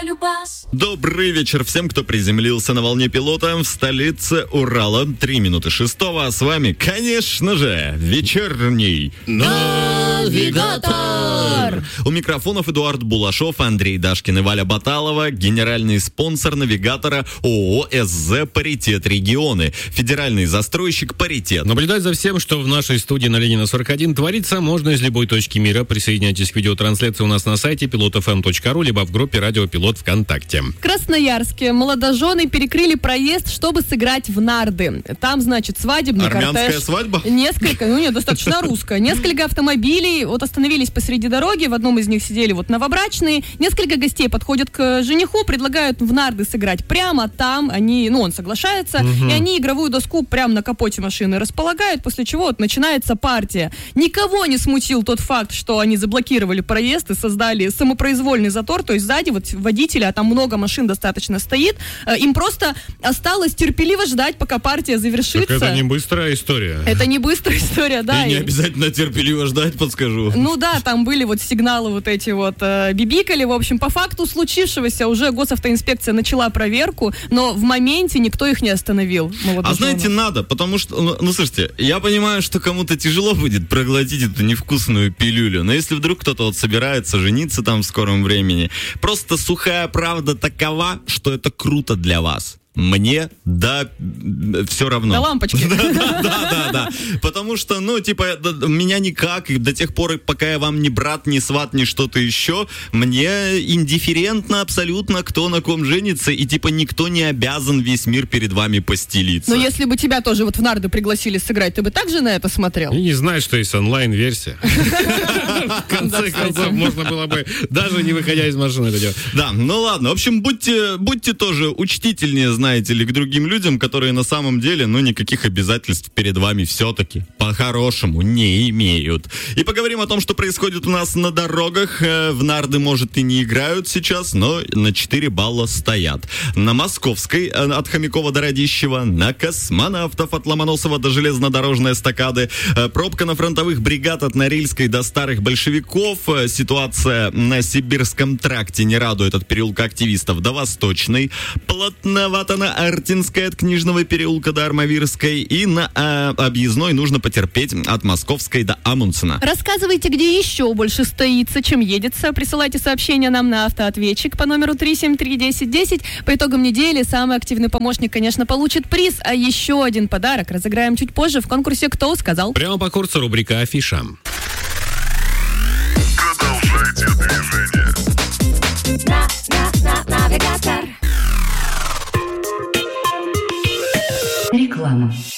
Любас. Добрый вечер всем, кто приземлился на волне пилота в столице Урала. 3:06, а с вами, конечно же, вечерний Навигатор. У микрофонов Эдуард Булашов, Андрей Дашкин и Валя Баталова. Генеральный спонсор навигатора ООО СЗ «Паритет Регионы». Федеральный застройщик «Паритет». Наблюдать за всем, что в нашей студии на Ленина 41 творится, можно из любой точки мира. Присоединяйтесь к видеотрансляции у нас на сайте pilotfm.ru, либо в группе «Радио Пилот» ВКонтакте. В Красноярске молодожены перекрыли проезд, чтобы сыграть в нарды. Там, значит, свадебный Армянская кортеж. свадьба? Достаточно русская. Несколько автомобилей остановились посреди дороги, в одном из них сидели новобрачные. Несколько гостей подходят к жениху, предлагают в нарды сыграть прямо там. Он соглашается, и они игровую доску прямо на капоте машины располагают, после чего начинается партия. Никого не смутил тот факт, что они заблокировали проезд и создали самопроизвольный затор, то есть сзади водителя, а там много машин достаточно стоит, им просто осталось терпеливо ждать, пока партия завершится. Так это не быстрая история. Это не быстрая история, да. И не обязательно терпеливо ждать, подскажу. Там были сигналы бибикали. В общем, по факту случившегося уже госавтоинспекция начала проверку, но в моменте никто их не остановил. А знаете, надо, потому что, слушайте, я понимаю, что кому-то тяжело будет проглотить эту невкусную пилюлю, но если вдруг кто-то собирается жениться там в скором времени, просто сухая правда такова, что это круто для вас. Мне, все равно. До лампочки. Да. Потому что, меня никак, и до тех пор, пока я вам не брат, не сват, не что-то еще, мне индифферентно абсолютно, кто на ком женится, и никто не обязан весь мир перед вами постелиться. Но если бы тебя тоже в нарды пригласили сыграть, ты бы также на это смотрел? И не знаешь, что есть онлайн-версия. В конце концов, можно было бы, даже не выходя из машины, это делать. Да, ладно. В общем, будьте тоже учтительнее, знаете ли, к другим людям, которые на самом деле, никаких обязательств перед вами все-таки по-хорошему не имеют. И поговорим о том, что происходит у нас на дорогах. В нарды, может, и не играют сейчас, но на 4 балла стоят. На Московской от Хомякова до Радищева, на Космонавтов от Ломоносова до Железнодорожной эстакады, пробка на фронтовых бригад от Норильской до Старых Большевиков, ситуация на Сибирском тракте не радует от переулка Активистов до Восточной, плотновато на Артинской от Книжного переулка до Армавирской, и на объездной нужно потерпеть от Московской до Амундсена. Рассказывайте, где еще больше стоится, чем едется. Присылайте сообщения нам на автоответчик по номеру 373-1010. По итогам недели самый активный помощник, конечно, получит приз, а еще один подарок разыграем чуть позже в конкурсе «Кто сказал?». Прямо по курсу рубрика «Афиша». Продолжайте движение. Навигатор. Реклама.